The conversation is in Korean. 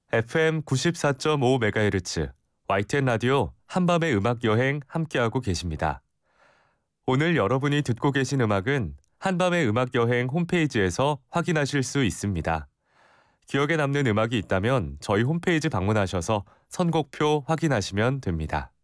FM 94.5MHz YTN 라디오 한밤의 음악 여행 함께하고 계십니다. 오늘 여러분이 듣고 계신 음악은 한밤의 음악 여행 홈페이지에서 확인하실 수 있습니다. 기억에 남는 음악이 있다면 저희 홈페이지 방문하셔서 선곡표 확인하시면 됩니다.